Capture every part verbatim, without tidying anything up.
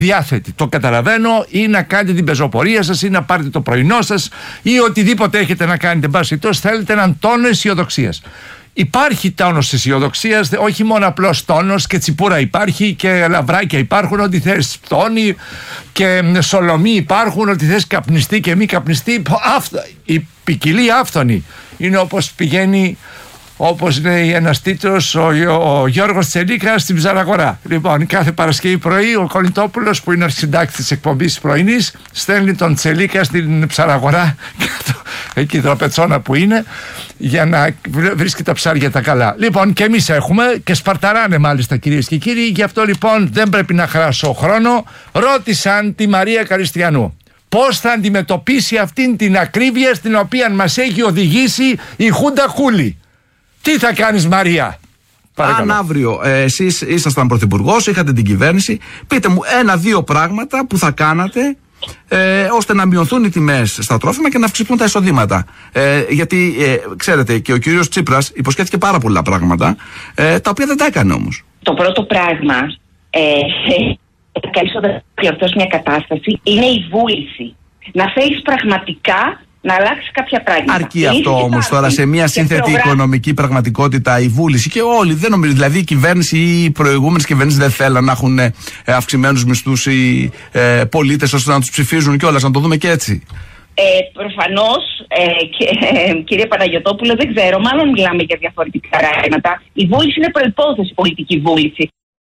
διάθετοι. Το καταλαβαίνω, ή να κάνετε την πεζοπορία σας, ή να πάρετε το πρωινό σας, ή οτιδήποτε έχετε να κάνετε. Εν πάση περιπτώσει, θέλετε έναν τόνο αισιοδοξίας. Υπάρχει τόνος αισιοδοξίας, όχι μόνο απλός τόνος, και τσιπούρα υπάρχει και λαβράκια υπάρχουν, ό,τι θες τόνοι και σολομοί υπάρχουν, ό,τι θες καπνιστή και μη καπνιστή. Η ποικιλία άφθονη είναι όπως πηγαίνει, όπως λέει ένας τίτλος, ο, ο Γιώργος Τσελίκας στην Ψαραγορά. Λοιπόν, κάθε Παρασκευή πρωί ο Κολυντόπουλος, που είναι αρχισυντάκτης της εκπομπής πρωινής, στέλνει τον Τσελίκα στην Ψαραγορά, εκεί η τραπετσόνα που είναι, για να βρίσκει τα ψάρια τα καλά. Λοιπόν, και εμείς έχουμε, και σπαρταράνε μάλιστα, κυρίες και κύριοι. Γι' αυτό λοιπόν δεν πρέπει να χάσω χρόνο. Ρώτησαν τη Μαρία Καριστιανού πώς θα αντιμετωπίσει αυτήν την ακρίβεια στην οποία μας έχει οδηγήσει η Χούντα Κούλι. Τι θα κάνεις, Μαρία? Παρακαλώ. Αν αύριο ε, εσείς ήσασταν πρωθυπουργός, είχατε την κυβέρνηση, πείτε μου ένα-δύο πράγματα που θα κάνατε ε, ώστε να μειωθούν οι τιμές στα τρόφιμα και να αυξηθούν τα εισοδήματα. Ε, γιατί ε, ξέρετε, και ο κύριος Τσίπρας υποσχέθηκε πάρα πολλά πράγματα, ε, τα οποία δεν τα έκανε όμως. Το πρώτο πράγμα, ε, καλύτερα διορθώσει μια κατάσταση, είναι η βούληση. Να θέλεις πραγματικά να αλλάξει κάποια πράγματα. Αρκεί αυτό όμως τώρα σε μια σύνθετη προγρά... οικονομική πραγματικότητα η βούληση? Και όλοι, δεν νομίζω, δηλαδή η κυβέρνηση ή οι προηγούμενες κυβερνήσεις δεν θέλουν να έχουν ε, αυξημένους μισθούς οι ε, πολίτες ώστε να τους ψηφίζουν κιόλας, να το δούμε και έτσι. Ε, προφανώς, ε, και, ε, κύριε Παναγιωτόπουλο, δεν ξέρω, μάλλον μιλάμε για διαφορετικά πράγματα. Η βούληση είναι προϋπόθεση, πολιτική βούληση.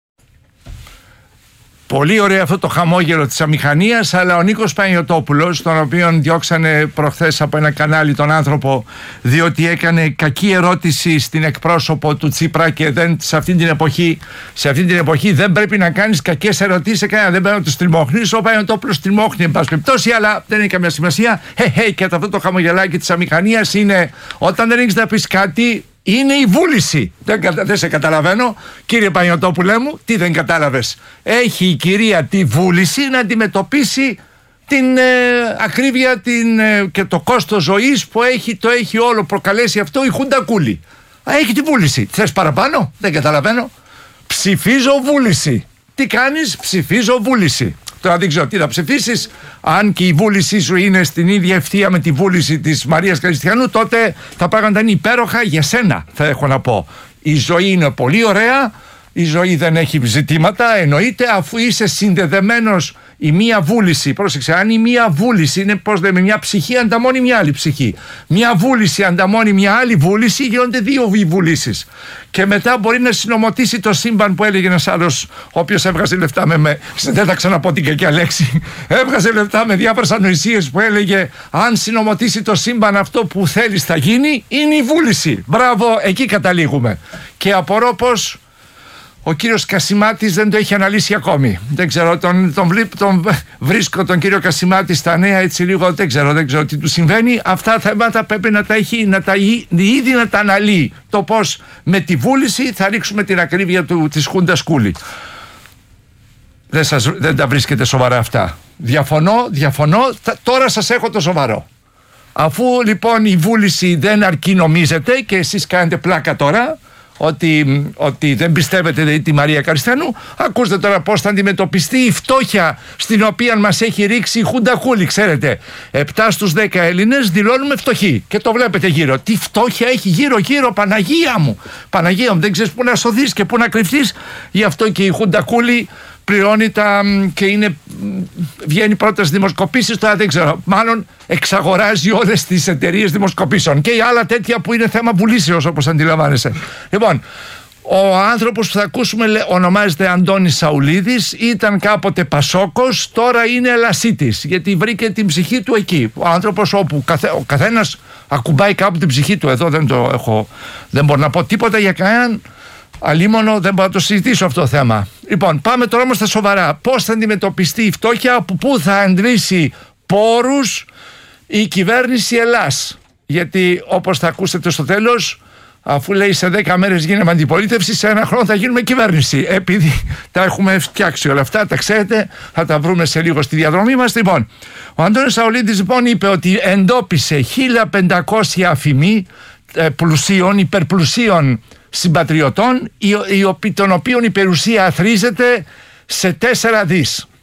Πολύ ωραίο αυτό το χαμόγελο της αμηχανίας, αλλά ο Νίκος Παναγιωτόπουλος, τον οποίον διώξανε προχθές από ένα κανάλι τον άνθρωπο, διότι έκανε κακή ερώτηση στην εκπρόσωπο του Τσίπρα, και δεν, σε αυτήν την εποχή, σε αυτήν την εποχή δεν πρέπει να κάνεις κακές ερωτήσεις σε κανένα, δεν πρέπει να τους τριμώχνεις. Ο Παναγιωτόπουλος τριμώχνει εν πάση περιπτώσει, αλλά δεν έχει καμία σημασία. Hey, hey, και αυτό το χαμογελάκι της αμηχανίας είναι όταν δεν έχεις να πεις κάτι. Είναι η βούληση. Δεν, δεν σε καταλαβαίνω, κύριε Παναγιωτόπουλέ μου, τι δεν κατάλαβες? Έχει η κυρία τη βούληση να αντιμετωπίσει την ε, ακρίβεια την, ε, και το κόστος ζωής που έχει, το έχει όλο προκαλέσει αυτό η Χούντα Κούλι. Έχει τη βούληση. Θες παραπάνω? Δεν καταλαβαίνω. Ψηφίζω βούληση. Τι κάνεις? Ψηφίζω βούληση. Τώρα δεν ξέρω τι θα ψηφίσεις. Αν και η βούλησή σου είναι στην ίδια ευθεία με τη βούληση της Μαρίας Καριστιανού, τότε τα πράγματα είναι υπέροχα για σένα, θα έχω να πω. Η ζωή είναι πολύ ωραία, η ζωή δεν έχει ζητήματα, εννοείται, αφού είσαι συνδεδεμένος. Η μία βούληση, πρόσεξε, αν η μία βούληση είναι, πώς λέμε, μια ψυχή ανταμώνει μια άλλη ψυχή. Μια βούληση ανταμώνει μια άλλη βούληση, γίνονται δύο βουλήσεις. Και μετά μπορεί να συνομωτήσει το σύμπαν, που έλεγε ένας άλλος, ο οποίος έβγαζε λεφτά με, με. Δεν θα ξαναπώ την κακιά λέξη. Έβγαζε λεφτά με διάφορες ανοησίες, που έλεγε: αν συνομωτήσει το σύμπαν αυτό που θέλεις θα γίνει, είναι η βούληση. Μπράβο, εκεί καταλήγουμε. Και απορώ πως ο κύριος Κασιμάτης δεν το έχει αναλύσει ακόμη. Δεν ξέρω, τον, τον, τον βρίσκω τον κύριο Κασιμάτη στα νέα έτσι λίγο, δεν ξέρω, δεν ξέρω τι του συμβαίνει. Αυτά τα θέματα πρέπει να τα έχει, να τα, ήδη να τα αναλύει. Το πώς με τη βούληση θα ρίξουμε την ακρίβεια του, της Χούντας Κούλι. Δεν, σας, δεν τα βρίσκετε σοβαρά αυτά? Διαφωνώ, διαφωνώ, τώρα σας έχω το σοβαρό. Αφού λοιπόν η βούληση δεν αρκεί, νομίζετε, και εσείς κάνετε πλάκα τώρα, Ότι, ότι δεν πιστεύετε δηλαδή, τη Μαρία Καριστιανού, ακούστε τώρα πώς θα αντιμετωπιστεί η φτώχεια στην οποία μας έχει ρίξει η Χούντα Κούλι. Ξέρετε, επτά στους δέκα Έλληνες δηλώνουμε φτωχοί. Και το βλέπετε γύρω. Τι φτώχεια έχει γύρω-γύρω, Παναγία μου. Παναγία μου, δεν ξέρεις πού να σωθείς και πού να κρυφτείς. Γι' αυτό και η Χούντα Κούλι πληρώνει τα, και είναι, βγαίνει πρώτα στις δημοσκοπήσεις. Τώρα δεν ξέρω, μάλλον εξαγοράζει όλες τις εταιρείες δημοσκοπήσεων και άλλα τέτοια που είναι θέμα πουλήσεως, όπως αντιλαμβάνεσαι. Λοιπόν, ο άνθρωπος που θα ακούσουμε ονομάζεται Αντώνης Σαουλίδης, ήταν κάποτε Πασόκος, τώρα είναι Ελασίτης, γιατί βρήκε την ψυχή του εκεί. Ο άνθρωπος όπου καθέ, ο καθένας ακουμπάει κάπου την ψυχή του. Εδώ δεν το έχω, δεν μπορώ να πω τίποτα για κανέναν. Αλίμονο, δεν μπορώ να το συζητήσω αυτό το θέμα. Λοιπόν, πάμε τώρα όμως στα σοβαρά. Πώς θα αντιμετωπιστεί η φτώχεια, από πού θα αντλήσει πόρους η κυβέρνηση Ελλάς? Γιατί όπως θα ακούσετε στο τέλος, αφού λέει σε δέκα μέρες γίναμε αντιπολίτευση, σε ένα χρόνο θα γίνουμε κυβέρνηση. Επειδή τα έχουμε φτιάξει όλα αυτά, τα ξέρετε, θα τα βρούμε σε λίγο στη διαδρομή μας. Λοιπόν, ο Αντώνης Σαουλίδης λοιπόν είπε ότι εντόπισε χίλια πεντακόσια αφημί ε, πλουσίων, υπερπλουσίων συμπατριωτών, των οποίων η περιουσία αθροίζεται σε τέσσερα δις.